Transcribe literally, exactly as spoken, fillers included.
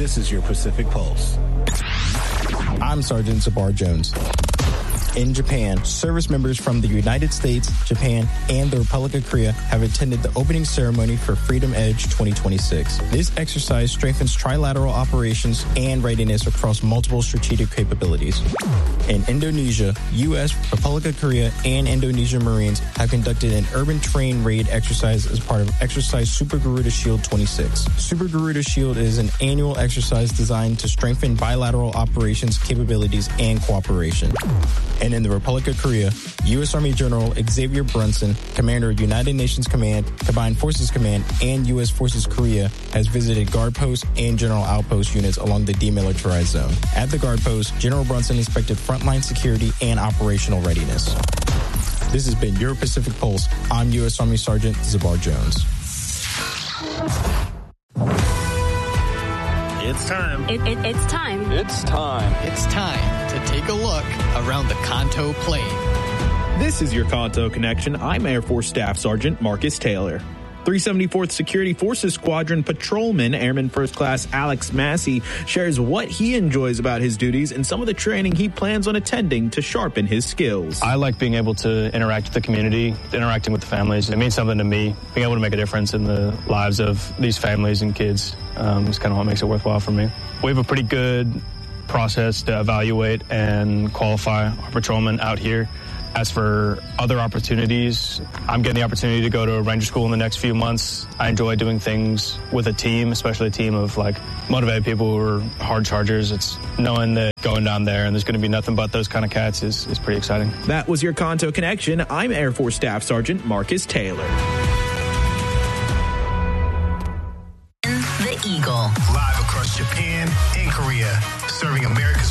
This is your Pacific Pulse. I'm Sergeant Zabar Jones. In Japan, service members from the United States, Japan, and the Republic of Korea have attended the opening ceremony for Freedom Edge twenty twenty-six. This exercise strengthens trilateral operations and readiness across multiple strategic capabilities. In Indonesia, U S, Republic of Korea, and Indonesian Marines have conducted an urban terrain raid exercise as part of Exercise Super Garuda Shield twenty-six. Super Garuda Shield is an annual exercise designed to strengthen bilateral operations, capabilities, and cooperation. And in the Republic of Korea, U S. Army General Xavier Brunson, Commander of United Nations Command, Combined Forces Command, and U S. Forces Korea, has visited guard posts and general outpost units along the demilitarized zone. At the guard post, General Brunson inspected frontline security and operational readiness. This has been your Pacific Pulse. I'm U S. Army Sergeant Zabar Jones. It's time. It, it, it's time. It's time. It's time to take a look around the Kanto Plain. This is your Kanto Connection. I'm Air Force Staff Sergeant Marcus Taylor. three seventy-fourth Security Forces Squadron Patrolman Airman First Class Alex Massey shares what he enjoys about his duties and some of the training he plans on attending to sharpen his skills. I like being able to interact with the community, interacting with the families. It means something to me. Being able to make a difference in the lives of these families and kids um, is kind of what makes it worthwhile for me. We have a pretty good process to evaluate and qualify our patrolmen out here. As for other opportunities, I'm getting the opportunity to go to a ranger school in the next few months. I enjoy doing things with a team, especially a team of like motivated people who are hard chargers. It's knowing that going down there and there's going to be nothing but those kind of cats is, is pretty exciting. That was your Kanto Connection. I'm Air Force Staff Sergeant Marcus Taylor. The Eagle. Live across Japan and Korea, serving America's